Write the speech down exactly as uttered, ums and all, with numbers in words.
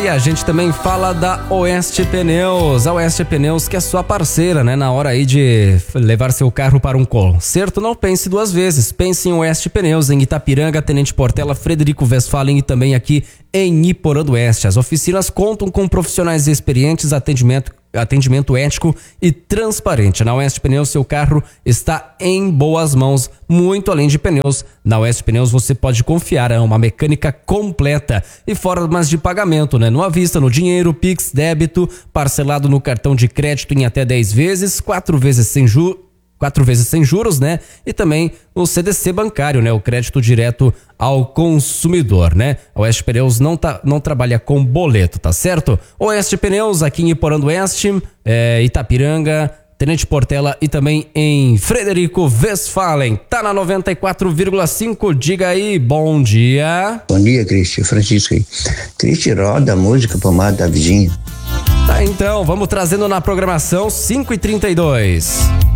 a gente também fala da Oeste Pneus. A Oeste Pneus que é sua parceira, né? Na hora aí de levar seu carro para um concerto, não pense duas vezes. Pense em Oeste Pneus, em Itapiranga, Tenente Portela, Frederico Westphalen e também aqui em Iporã do Oeste. As oficinas contam com profissionais experientes, atendimento atendimento ético e transparente. Na Oeste Pneus, seu carro está em boas mãos, muito além de pneus. Na Oeste Pneus você pode confiar, é uma mecânica completa e formas de pagamento, né? No à vista, no dinheiro, Pix, débito, parcelado no cartão de crédito em até dez vezes, quatro vezes sem juros, quatro vezes sem juros, né? E também o C D C bancário, né? O crédito direto ao consumidor, né? A Oeste Pneus não, tá, não trabalha com boleto, tá certo? Oeste Pneus aqui em Iporã do Oeste, é, Itapiranga, Tenente Portela e também em Frederico Westphalen. Tá na noventa e quatro vírgula cinco, diga aí, bom dia. Bom dia, Cristi, Francisco aí. Cristi, roda a música Pomada da Vidinha. Tá, então, vamos trazendo na programação cinco e trinta e dois.